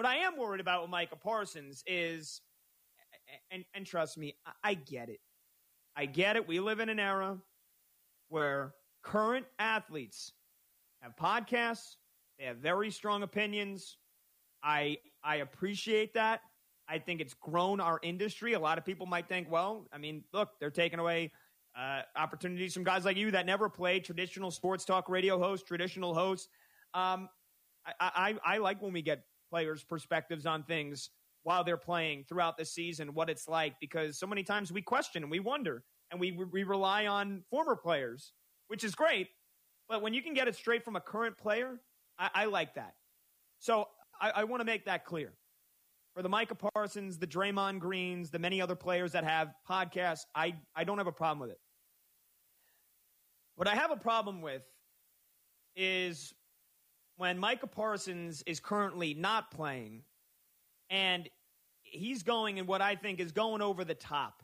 I am worried about with Micah Parsons is, and trust me, I get it. I get it. We live in an era where current athletes have podcasts. They have very strong opinions. I appreciate that. I think it's grown our industry. A lot of people might think, well, I mean, look, they're taking away opportunities from guys like you that never played, traditional sports talk radio hosts, traditional hosts. I like when we get players' perspectives on things while they're playing throughout the season, what it's like, because so many times we question and we wonder, and we rely on former players, which is great. But when you can get it straight from a current player, I like that. So I want to make that clear. For the Micah Parsons, the Draymond Greens, the many other players that have podcasts, I don't have a problem with it. What I have a problem with is when Micah Parsons is currently not playing and he's going in what I think is going over the top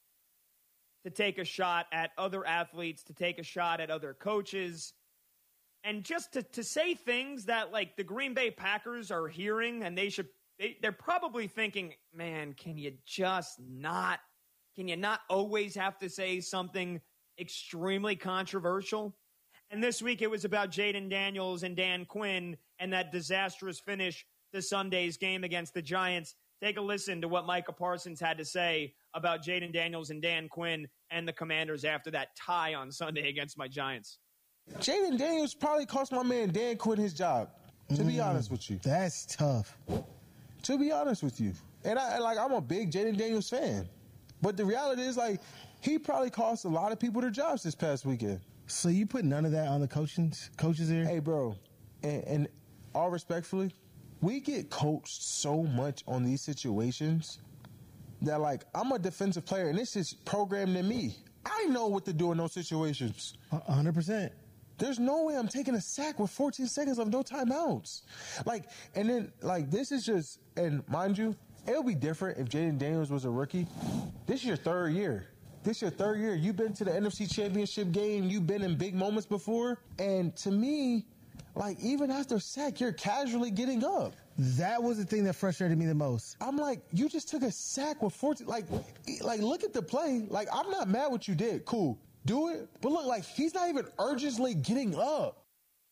to take a shot at other athletes, to take a shot at other coaches, and just to say things that, like, the Green Bay Packers are hearing, and they're probably thinking, man, can you not always have to say something extremely controversial? And this week it was about Jaden Daniels and Dan Quinn and that disastrous finish to Sunday's game against the Giants. Take a listen to what Micah Parsons had to say about Jaden Daniels and Dan Quinn and the Commanders after that tie on Sunday against my Giants. Jaden Daniels probably cost my man Dan Quinn his job, to be honest with you. That's tough. To be honest with you. And I'm a big Jaden Daniels fan. But the reality is, like, he probably cost a lot of people their jobs this past weekend. So you put none of that on the coaches here? Hey, bro, and all respectfully, we get coached so much on these situations that, like, I'm a defensive player, and this is programmed in me. I know what to do in those situations. 100%. There's no way I'm taking a sack with 14 seconds of no timeouts. Like, and then, like, this is just, and mind you, it'll be different if Jaden Daniels was a rookie. This is your third year. You've been to the NFC Championship game. You've been in big moments before. And to me, like, even after sack, you're casually getting up. That was the thing that frustrated me the most. I'm like, you just took a sack with 14. Like, look at the play. Like, I'm not mad what you did. Cool. Do it. But look, like, he's not even urgently getting up.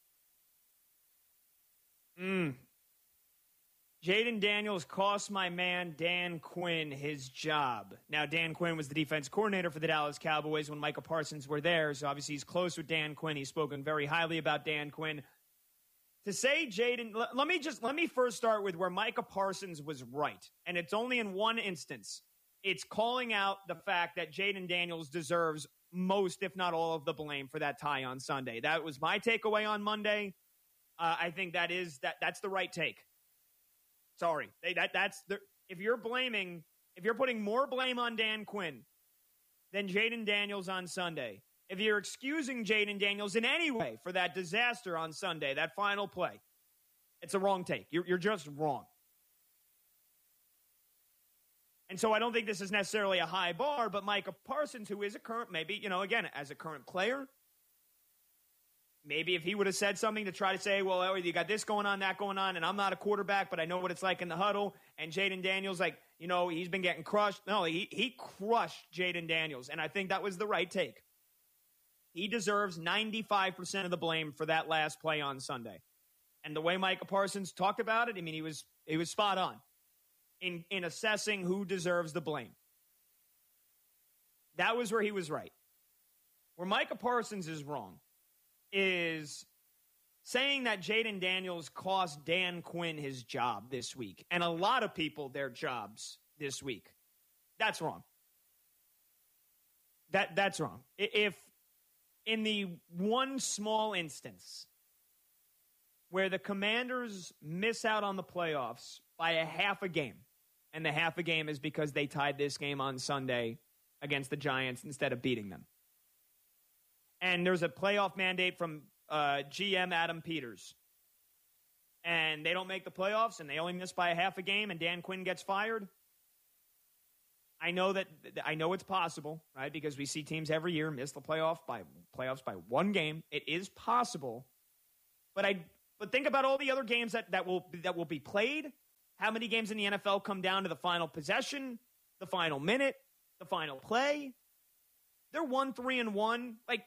Jaden Daniels cost my man Dan Quinn his job. Now, Dan Quinn was the defense coordinator for the Dallas Cowboys when Micah Parsons were there, so obviously he's close with Dan Quinn. He's spoken very highly about Dan Quinn. To say Jaden, let me first start with where Micah Parsons was right, and it's only in one instance. It's calling out the fact that Jaden Daniels deserves most, if not all, of the blame for that tie on Sunday. That was my takeaway on Monday. I think that's the right take. Sorry, if you're putting more blame on Dan Quinn than Jaden Daniels on Sunday, if you're excusing Jaden Daniels in any way for that disaster on Sunday, that final play, it's a wrong take. You're just wrong. And so I don't think this is necessarily a high bar, but Micah Parsons, who is a current, maybe, again, as a current player, maybe if he would have said something to try to say, well, you got this going on, that going on, and I'm not a quarterback, but I know what it's like in the huddle. And Jaden Daniels, like, he's been getting crushed. No, he crushed Jaden Daniels, and I think that was the right take. He deserves 95% of the blame for that last play on Sunday. And the way Micah Parsons talked about it, I mean, he was spot on in assessing who deserves the blame. That was where he was right. Where Micah Parsons is wrong is saying that Jaden Daniels cost Dan Quinn his job this week, and a lot of people their jobs this week. That's wrong. That's wrong. If in the one small instance where the Commanders miss out on the playoffs by a half a game, and the half a game is because they tied this game on Sunday against the Giants instead of beating them. And there's a playoff mandate from GM Adam Peters. And they don't make the playoffs, and they only miss by a half a game, and Dan Quinn gets fired. I know it's possible, right? Because we see teams every year miss the playoffs by one game. It is possible. But think about all the other games that will be played How many games in the NFL come down to the final possession, the final minute, the final play? They're 1-3-1. Like,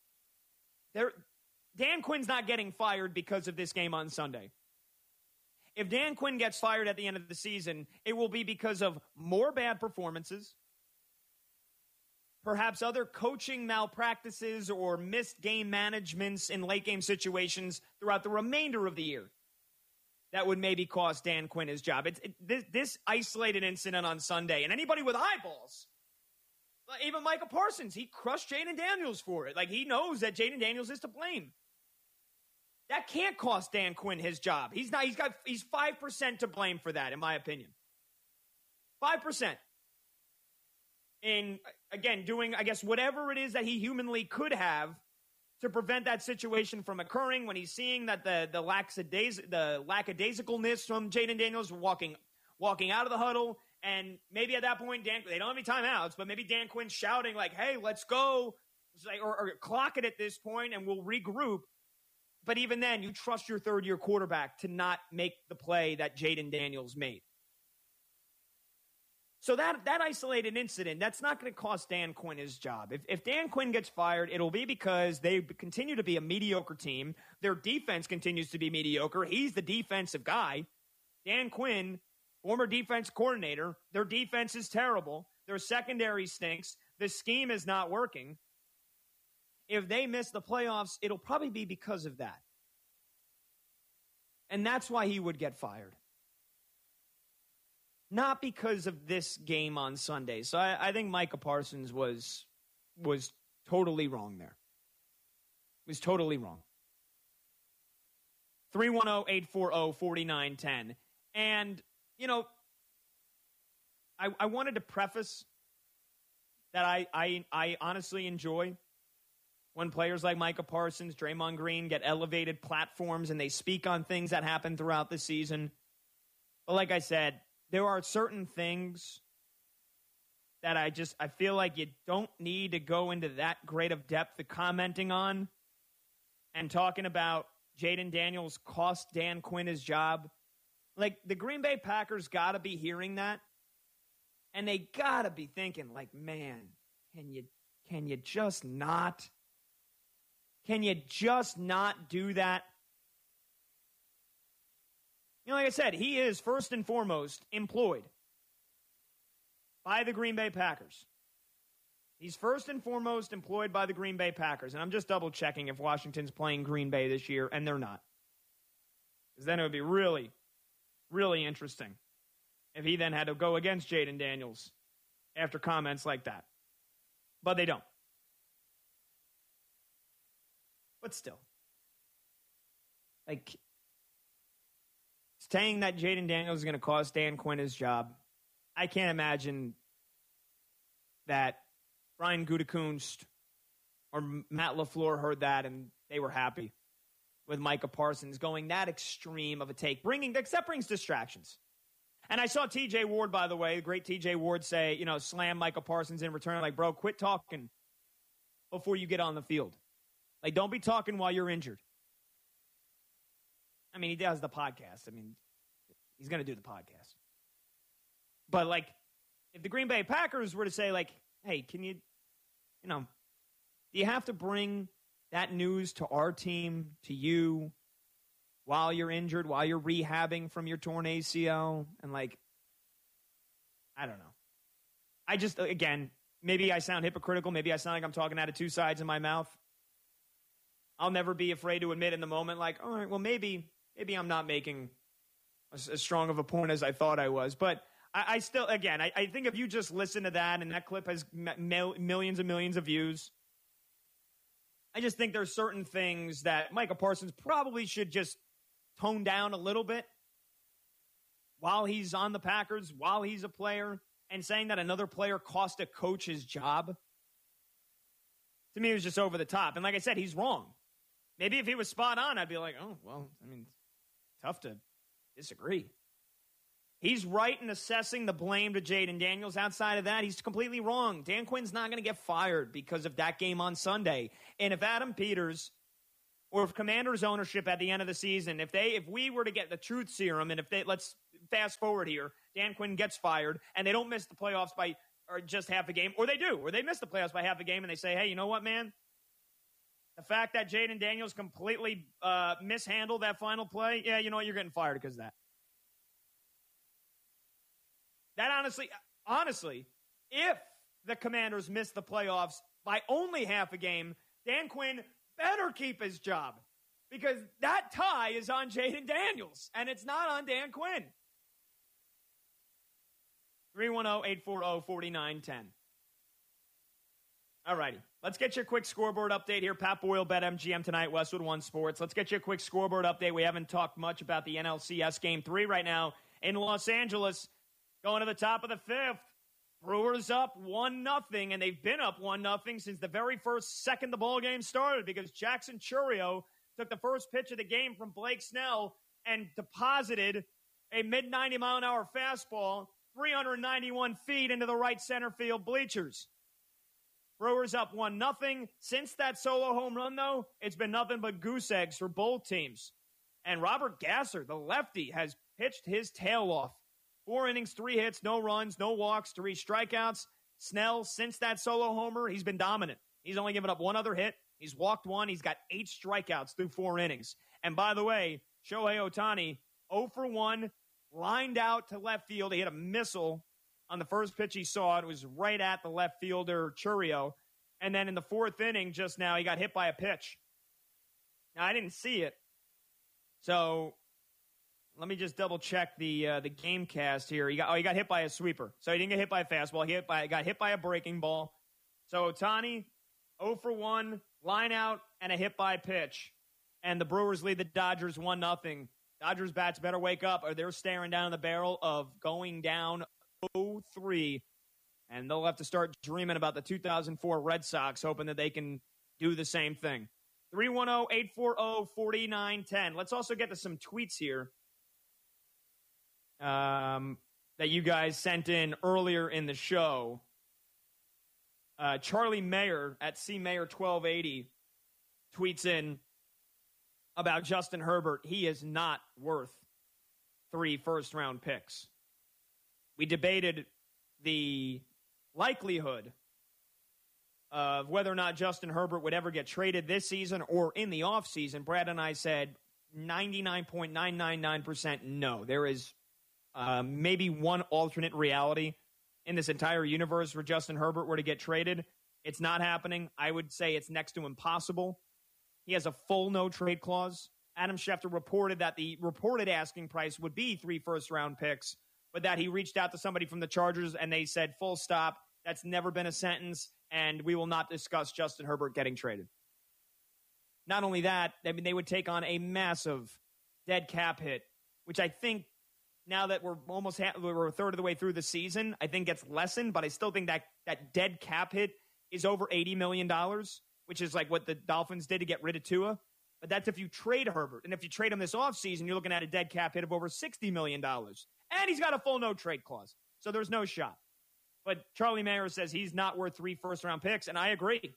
Dan Quinn's not getting fired because of this game on Sunday. If Dan Quinn gets fired at the end of the season, it will be because of more bad performances, perhaps other coaching malpractices or missed game managements in late game situations throughout the remainder of the year that would maybe cost Dan Quinn his job. This isolated incident on Sunday, and anybody with eyeballs, even Micah Parsons, he crushed Jaden Daniels for it. Like, he knows that Jaden Daniels is to blame. That can't cost Dan Quinn his job. He's 5% to blame for that, in my opinion. 5%. In, again, doing, I guess, whatever it is that he humanly could have to prevent that situation from occurring when he's seeing that the lackadaisicalness from Jaden Daniels walking out of the huddle, and maybe at that point, they don't have any timeouts, but maybe Dan Quinn's shouting like, hey, let's go, or clock it at this point, and we'll regroup. But even then, you trust your third-year quarterback to not make the play that Jaden Daniels made. So that isolated incident, that's not going to cost Dan Quinn his job. If Dan Quinn gets fired, it'll be because they continue to be a mediocre team. Their defense continues to be mediocre. He's the defensive guy. Dan Quinn, former defense coordinator, their defense is terrible. Their secondary stinks. The scheme is not working. If they miss the playoffs, it'll probably be because of that. And that's why he would get fired. Not because of this game on Sunday. So I think Micah Parsons was totally wrong there. Was totally wrong. 310-840-4910. And, you know, I wanted to preface that I honestly enjoy when players like Micah Parsons, Draymond Green get elevated platforms and they speak on things that happen throughout the season. But like I said, there are certain things that I feel like you don't need to go into that great of depth of commenting on and talking about Jaden Daniels cost Dan Quinn his job. Like, the Green Bay Packers got to be hearing that. And they got to be thinking, like, man, can you just not? Can you just not do that? You know, like I said, he is first and foremost employed by the Green Bay Packers. He's first and foremost employed by the Green Bay Packers. And I'm just double checking if Washington's playing Green Bay this year, and they're not. Because then it would be really, really interesting if he then had to go against Jaden Daniels after comments like that. But they don't. But still. Like, saying that Jaden Daniels is going to cost Dan Quinn his job, I can't imagine that Brian Gutekunst or Matt LaFleur heard that and they were happy with Micah Parsons going that extreme of a take. That brings distractions. And I saw TJ Ward, by the way, the great TJ Ward say, slam Micah Parsons in return. Like, bro, quit talking before you get on the field. Like, don't be talking while you're injured. I mean, he does the podcast. I mean, he's going to do the podcast. But, like, if the Green Bay Packers were to say, like, hey, can you, do you have to bring that news to our team, to you, while you're injured, while you're rehabbing from your torn ACL? And, like, I don't know. I just, again, maybe I sound hypocritical. Maybe I sound like I'm talking out of two sides of my mouth. I'll never be afraid to admit in the moment, like, all right, well, maybe I'm not making as strong of a point as I thought I was. But I still, again, I think if you just listen to that and that clip has millions and millions of views, I just think there's certain things that Micah Parsons probably should just tone down a little bit while he's on the Packers, while he's a player, and saying that another player cost a coach his job. To me, it was just over the top. And like I said, he's wrong. Maybe if he was spot on, I'd be like, oh, well, I mean, tough to disagree. He's right in assessing the blame to Jaden Daniels. Outside of that, he's completely wrong. Dan Quinn's not going to get fired because of that game on Sunday. And if Adam Peters or if Commanders ownership at the end of the season, if we were to get the truth serum, and if let's fast forward here. Dan Quinn gets fired, and they don't miss the playoffs by or just half a game, or they do, or they miss the playoffs by half a game, and they say, hey, you know what, man? The fact that Jaden Daniels completely mishandled that final play, yeah, you know what? You're getting fired because of that. That honestly, if the Commanders miss the playoffs by only half a game, Dan Quinn better keep his job because that tie is on Jaden Daniels, and it's not on Dan Quinn. 310-840-4910. All righty. Let's get you a quick scoreboard update here. Pat Boyle, BetMGM tonight, Westwood One Sports. Let's get you a quick scoreboard update. We haven't talked much about the NLCS Game 3 right now in Los Angeles. Going to the top of the fifth. Brewers up 1-0, and they've been up 1-0 since the very first second the ball game started because Jackson Chourio took the first pitch of the game from Blake Snell and deposited a mid-90-mile-an-hour fastball 391 feet into the right center field bleachers. Brewers up 1-0. Since that solo home run, though, it's been nothing but goose eggs for both teams. And Robert Gasser, the lefty, has pitched his tail off. 4 innings, 3 hits, no runs, no walks, 3 strikeouts. Snell, since that solo homer, he's been dominant. He's only given up 1 other hit. He's walked 1. He's got 8 strikeouts through 4 innings. And by the way, Shohei Ohtani, 0 for 1, lined out to left field. He hit a missile on the first pitch he saw. It was right at the left fielder, Chourio. And then in the 4th inning just now, he got hit by a pitch. Now, I didn't see it. So let me just double check the game cast here. He got hit by a sweeper. So he didn't get hit by a fastball. He got hit by a breaking ball. So Ohtani, 0 for 1, line out, and a hit by pitch. And the Brewers lead the Dodgers 1-0. Dodgers bats better wake up or they're staring down the barrel of going down 0-3. And they'll have to start dreaming about the 2004 Red Sox, hoping that they can do the same thing. 310-840-4910. Let's also get to some tweets here that you guys sent in earlier in the show. Charlie Mayer at CMayer1280 tweets in about Justin Herbert. He is not worth 3 first-round picks. We debated the likelihood of whether or not Justin Herbert would ever get traded this season or in the offseason. Brad and I said 99.999% no. There is maybe one alternate reality in this entire universe where Justin Herbert were to get traded. It's not happening. I would say it's next to impossible. He has a full no-trade clause. Adam Schefter reported that the reported asking price would be 3 first-round picks, but that he reached out to somebody from the Chargers and they said, full stop, that's never been a sentence, and we will not discuss Justin Herbert getting traded. Not only that, I mean, they would take on a massive dead cap hit, which I think now that we're we're a third of the way through the season, I think gets lessened, but I still think that dead cap hit is over $80 million, which is like what the Dolphins did to get rid of Tua. But that's if you trade Herbert. And if you trade him this offseason, you're looking at a dead cap hit of over $60 million. And he's got a full no-trade clause. So there's no shot. But Charlie Mayer says he's not worth 3 first-round picks, and I agree.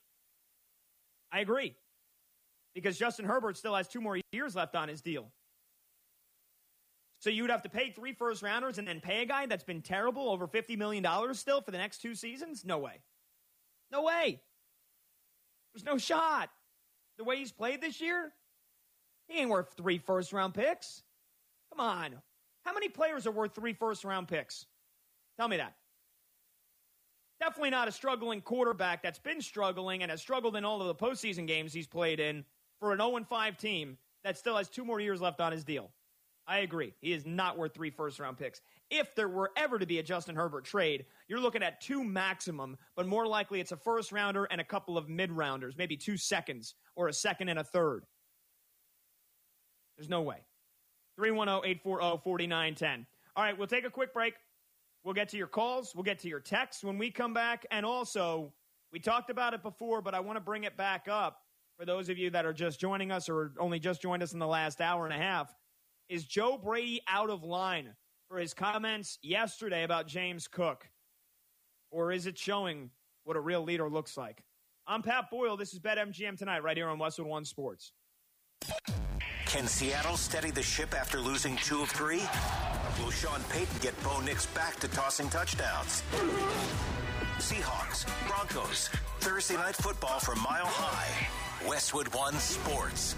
Because Justin Herbert still has 2 more years left on his deal. So you'd have to pay 3 first-rounders and then pay a guy that's been terrible, over $50 million still for the next 2 seasons? No way. No way. There's no shot. The way he's played this year, he ain't worth 3 first-round picks. Come on. How many players are worth 3 first-round picks? Tell me that. Definitely not a struggling quarterback that's been struggling and has struggled in all of the postseason games he's played in for an 0-5 team that still has 2 more years left on his deal. I agree. He is not worth 3 first-round picks. If there were ever to be a Justin Herbert trade, you're looking at 2 maximum, but more likely it's a first-rounder and a couple of mid-rounders, maybe 2 seconds or a second and a third. There's no way. 310-840-4910. All right, we'll take a quick break. We'll get to your calls. We'll get to your texts when we come back. And also, we talked about it before, but I want to bring it back up for those of you that are just joining us or only just joined us in the last hour and a half. Is Joe Brady out of line for his comments yesterday about James Cook? Or is it showing what a real leader looks like? I'm Pat Boyle. This is BetMGM Tonight right here on Westwood One Sports. Can Seattle steady the ship after losing 2 of 3? Will Sean Payton get Bo Nix back to tossing touchdowns? Seahawks, Broncos, Thursday Night Football from Mile High. Westwood One Sports.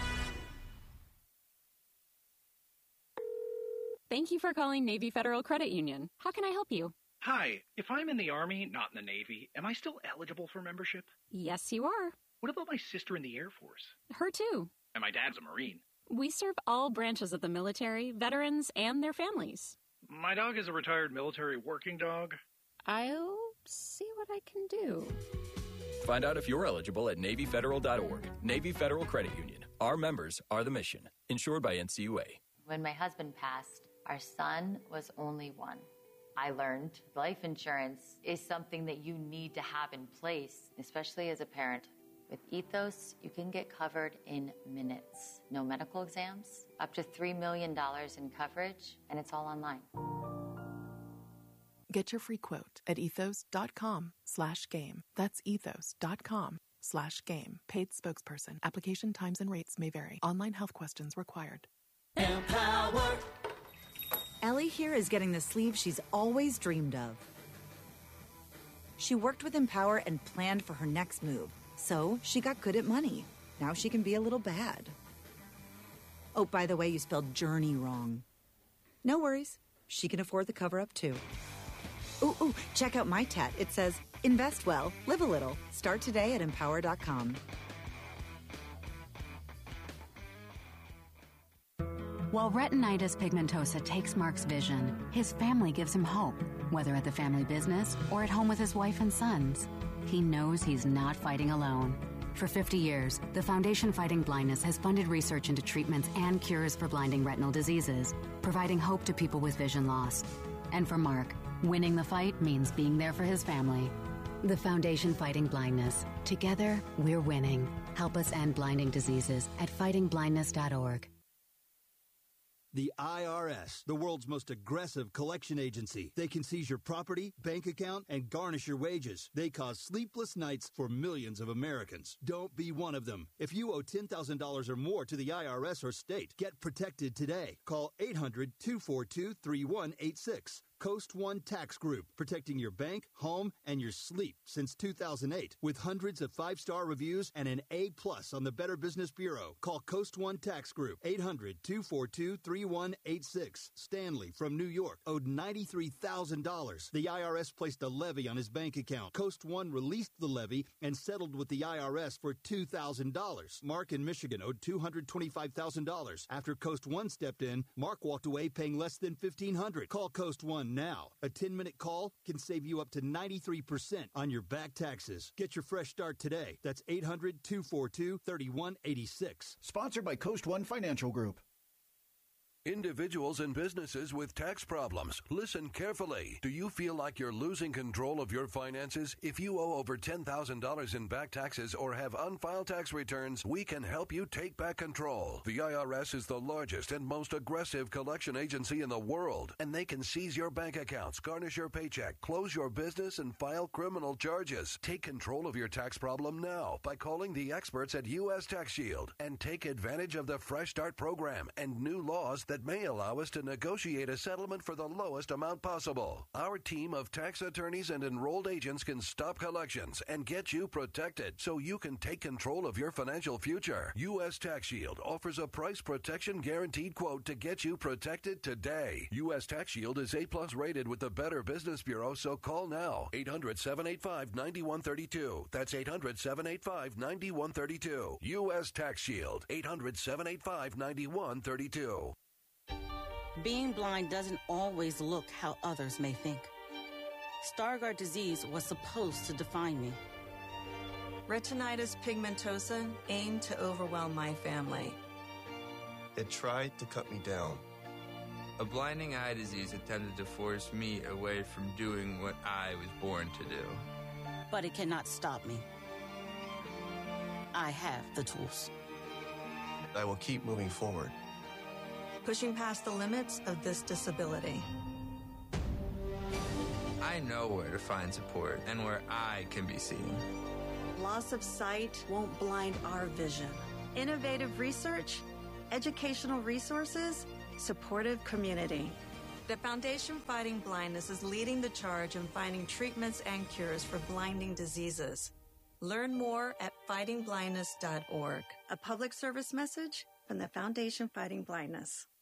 Thank you for calling Navy Federal Credit Union. How can I help you? Hi, if I'm in the Army, not in the Navy, am I still eligible for membership? Yes, you are. What about my sister in the Air Force? Her too. And my dad's a Marine. We serve all branches of the military, veterans, and their families. My dog is a retired military working dog. I'll see what I can do. Find out if you're eligible at NavyFederal.org. Navy Federal Credit Union. Our members are the mission. Insured by NCUA. When my husband passed, our son was only one. I learned life insurance is something that you need to have in place, especially as a parent. With Ethos, you can get covered in minutes. No medical exams, up to $3 million in coverage, and it's all online. Get your free quote at ethos.com/game. That's ethos.com/game. Paid spokesperson. Application times and rates may vary. Online health questions required. Empower. Ellie here is getting the sleeve she's always dreamed of. She worked with Empower and planned for her next move. So she got good at money. Now she can be a little bad. Oh, by the way, you spelled journey wrong. No worries. She can afford the cover-up, too. Ooh, check out my tat. It says, invest well, live a little. Start today at empower.com. While retinitis pigmentosa takes Mark's vision, his family gives him hope, whether at the family business or at home with his wife and sons. He knows he's not fighting alone. For 50 years, the Foundation Fighting Blindness has funded research into treatments and cures for blinding retinal diseases, providing hope to people with vision loss. And for Mark, winning the fight means being there for his family. The Foundation Fighting Blindness. Together, we're winning. Help us end blinding diseases at fightingblindness.org. The IRS, the world's most aggressive collection agency. They can seize your property, bank account, and garnish your wages. They cause sleepless nights for millions of Americans. Don't be one of them. If you owe $10,000 or more to the IRS or state, get protected today. Call 800-242-3186. Coast One Tax Group, protecting your bank, home, and your sleep since 2008. With hundreds of 5-star reviews and an A+ on the Better Business Bureau. Call Coast One Tax Group, 800-242-3186. Stanley from New York owed $93,000. The IRS placed a levy on his bank account. Coast One released the levy and settled with the IRS for $2,000. Mark in Michigan owed $225,000. After Coast One stepped in, Mark walked away paying less than $1,500. Call Coast One now. A 10-minute call can save you up to 93% on your back taxes. Get your fresh start today. That's 800-242-3186. Sponsored by Coast One Financial Group. Individuals and businesses with tax problems, listen carefully. Do you feel like you're losing control of your finances? If you owe over $10,000 in back taxes or have unfiled tax returns, we can help you take back control. The IRS is the largest and most aggressive collection agency in the world, and they can seize your bank accounts, garnish your paycheck, close your business, and file criminal charges. Take control of your tax problem now by calling the experts at U.S. Tax Shield and take advantage of the Fresh Start program and new laws that may allow us to negotiate a settlement for the lowest amount possible. Our team of tax attorneys and enrolled agents can stop collections and get you protected so you can take control of your financial future. U.S. Tax Shield offers a price protection guaranteed quote to get you protected today. U.S. Tax Shield is A+ rated with the Better Business Bureau, so call now. 800-785-9132. That's 800-785-9132. U.S. Tax Shield. 800-785-9132. Being blind doesn't always look how others may think. Stargardt disease was supposed to define me. Retinitis pigmentosa aimed to overwhelm my family. It tried to cut me down. A blinding eye disease attempted to force me away from doing what I was born to do. But it cannot stop me. I have the tools. I will keep moving forward. Pushing past the limits of this disability. I know where to find support and where I can be seen. Loss of sight won't blind our vision. Innovative research, educational resources, supportive community. The Foundation Fighting Blindness is leading the charge in finding treatments and cures for blinding diseases. Learn more at fightingblindness.org. A public service message from the Foundation Fighting Blindness.